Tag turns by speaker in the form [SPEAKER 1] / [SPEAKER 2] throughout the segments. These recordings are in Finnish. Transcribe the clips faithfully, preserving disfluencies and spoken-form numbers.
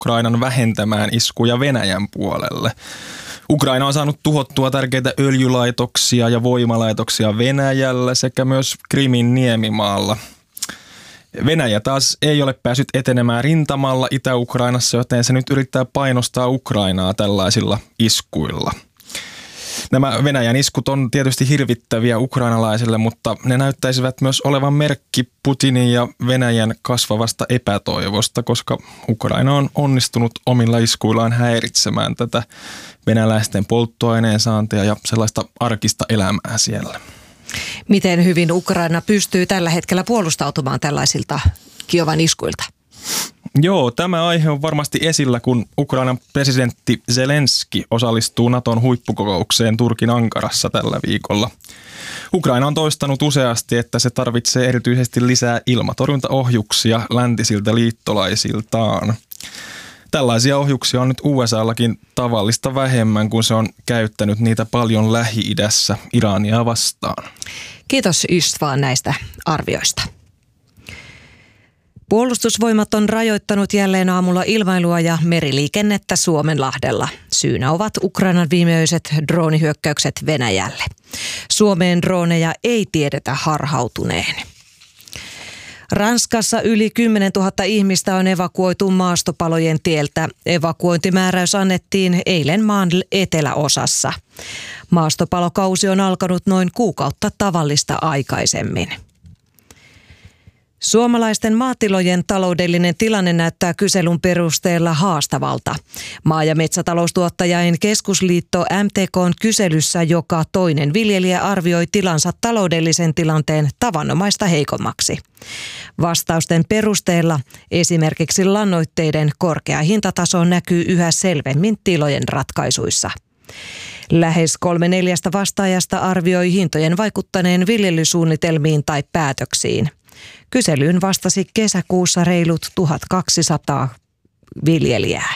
[SPEAKER 1] Ukrainan vähentämään iskuja Venäjän puolelle. Ukraina on saanut tuhottua tärkeitä öljylaitoksia ja voimalaitoksia Venäjällä sekä myös Krimin niemimaalla. Venäjä taas ei ole päässyt etenemään rintamalla Itä-Ukrainassa, joten se nyt yrittää painostaa Ukrainaa tällaisilla iskuilla. Nämä Venäjän iskut on tietysti hirvittäviä ukrainalaisille, mutta ne näyttäisivät myös olevan merkki Putinin ja Venäjän kasvavasta epätoivosta, koska Ukraina on onnistunut omilla iskuillaan häiritsemään tätä venäläisten polttoaineen saantia ja sellaista arkista elämää siellä.
[SPEAKER 2] Miten hyvin Ukraina pystyy tällä hetkellä puolustautumaan tällaisilta Kiovan iskuilta?
[SPEAKER 1] Joo, tämä aihe on varmasti esillä, kun Ukrainan presidentti Zelenski osallistuu Naton huippukokoukseen Turkin Ankarassa tällä viikolla. Ukraina on toistanut useasti, että se tarvitsee erityisesti lisää ilmatorjuntaohjuksia läntisiltä liittolaisiltaan. Tällaisia ohjuksia on nyt U S A:llakin tavallista vähemmän, kun se on käyttänyt niitä paljon Lähi-idässä Irania vastaan.
[SPEAKER 2] Kiitos Istvaan näistä arvioista. Puolustusvoimat on rajoittanut jälleen aamulla ilmailua ja meriliikennettä Suomenlahdella. Syynä ovat Ukrainan viimeiset droonihyökkäykset Venäjälle. Suomeen drooneja ei tiedetä harhautuneen. Ranskassa yli kymmenen tuhatta ihmistä on evakuoitu maastopalojen tieltä. Evakuointimääräys annettiin eilen maan eteläosassa. Maastopalokausi on alkanut noin kuukautta tavallista aikaisemmin. Suomalaisten maatilojen taloudellinen tilanne näyttää kyselyn perusteella haastavalta. Maa- ja metsätaloustuottajain keskusliitto M T K:n kyselyssä joka toinen viljelijä arvioi tilansa taloudellisen tilanteen tavanomaista heikommaksi. Vastausten perusteella esimerkiksi lannoitteiden korkea hintataso näkyy yhä selvemmin tilojen ratkaisuissa. Lähes kolme neljästä vastaajasta arvioi hintojen vaikuttaneen viljelysuunnitelmiin tai päätöksiin. Kyselyyn vastasi kesäkuussa reilut tuhatkaksisataa viljelijää.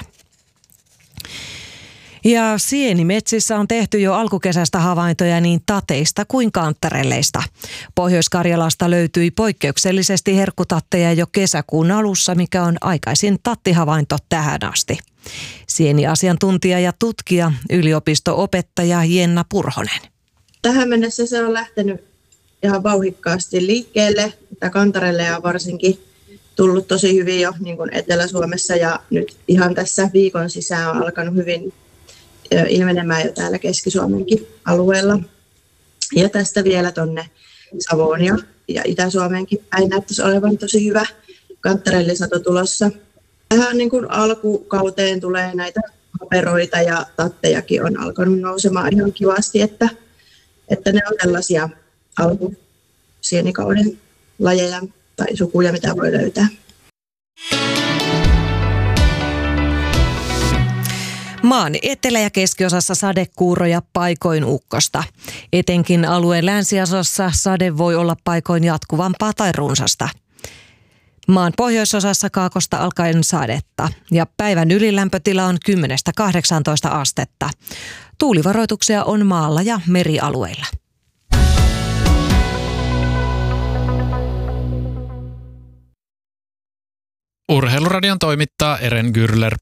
[SPEAKER 2] Ja sienimetsissä on tehty jo alkukesästä havaintoja niin tateista kuin kanttarelleista. Pohjois-Karjalasta löytyi poikkeuksellisesti herkkutatteja jo kesäkuun alussa, mikä on aikaisin tattihavainto tähän asti. Sieniasiantuntija ja tutkija, yliopisto-opettaja Jenna Purhonen.
[SPEAKER 3] Tähän mennessä se on lähtenyt ihan vauhikkaasti liikkeelle. Tämä kantarelleja on varsinkin tullut tosi hyvin jo niin kuin Etelä-Suomessa ja nyt ihan tässä viikon sisään on alkanut hyvin ilmenemään jo täällä Keski-Suomenkin alueella. Ja tästä vielä tuonne Savoon ja, ja Itä-Suomeenkin päin näyttäisi olevan tosi hyvä kantarellisato tulossa. Tähän niin kuin alkukauteen tulee näitä haperoita ja tattejakin on alkanut nousemaan ihan kivasti, että, että ne on sellaisia alkusienikauden lajeja tai sukuja, mitä voi löytää.
[SPEAKER 2] Maan etelä- ja keskiosassa sadekuuroja, paikoin ukkosta. Etenkin alueen länsiosassa sade voi olla paikoin jatkuvampaa tai runsasta. Maan pohjoisosassa kaakosta alkaen sadetta ja päivän ylilämpötila on kymmenestä kahdeksaantoista astetta. Tuulivaroituksia on maalla ja merialueilla.
[SPEAKER 4] Urheiluradion toimittaa Eren Gürler.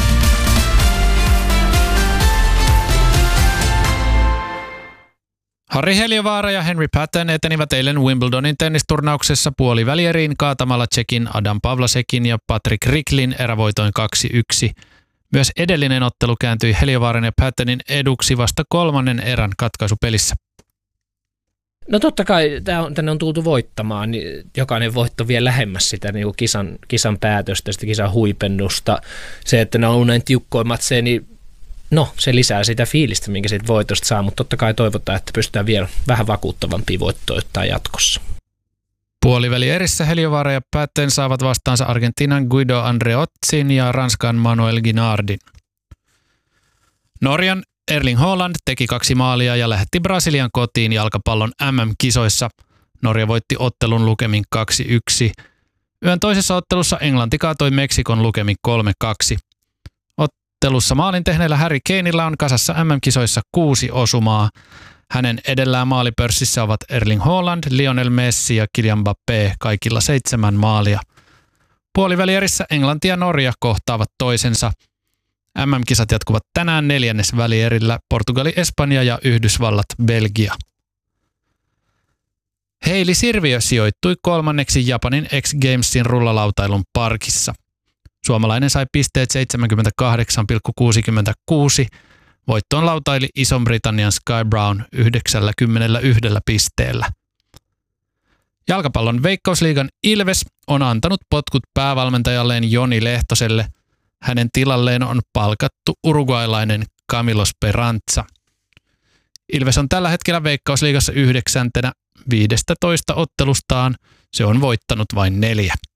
[SPEAKER 4] Harri Heliövaara ja Henry Patton etenivät eilen Wimbledonin tennisturnauksessa puolivälieriin kaatamalla Tšekin Adam Pavlasekin ja Patrick Ricklin erävoitoin kaksi yksi. Myös edellinen ottelu kääntyi Heliövaaran ja Pattonin eduksi vasta kolmannen erän katkaisupelissä.
[SPEAKER 5] No totta kai tänne on tultu voittamaan, niin jokainen voitto vie lähemmäs sitä niin kuin kisan, kisan päätöstä, sitä kisan huipennusta. Se, että ne on ollut näin tiukkoja matseja, niin no, se lisää sitä fiilistä, minkä siitä voitosta saa, mutta totta kai toivotaan, että pystytään vielä vähän vakuuttavampia voittoja ottaa jatkossa.
[SPEAKER 4] Puolivälierissä Heliövaara ja Patton saavat vastaansa Argentiinan Guido Andreotzin ja Ranskan Manuel Guinardin. Norjan Erling Haaland teki kaksi maalia ja lähetti Brasilian kotiin jalkapallon M M-kisoissa. Norja voitti ottelun lukemin kaksi yksi. Yön toisessa ottelussa Englanti kaatoi Meksikon lukemin kolme kaksi. Ottelussa maalin tehneellä Harry Kaneilla on kasassa M M-kisoissa kuusi osumaa. Hänen edellään maalipörssissä ovat Erling Haaland, Lionel Messi ja Kylian Mbappé kaikilla seitsemän maalia. Puolivälierissä Englanti ja Norja kohtaavat toisensa. M M-kisat jatkuvat tänään neljännes välierillä Portugali, Espanja ja Yhdysvallat, Belgia. Hailey Sirviö sijoittui kolmanneksi Japanin X Gamesin rullalautailun parkissa. Suomalainen sai pisteet seitsemänkymmentäkahdeksan pilkku kuusikymmentäkuusi. Voittoon lautaili Ison-Britannian Sky Brown yhdeksänkymmentäyksi pisteellä. Jalkapallon Veikkausliigan Ilves on antanut potkut päävalmentajalleen Joni Lehtoselle. Hänen tilalleen on palkattu uruguailainen Camilo Speranza. Ilves on tällä hetkellä Veikkausliigassa yhdeksäntenä viidestätoista ottelustaan. Se on voittanut vain neljä.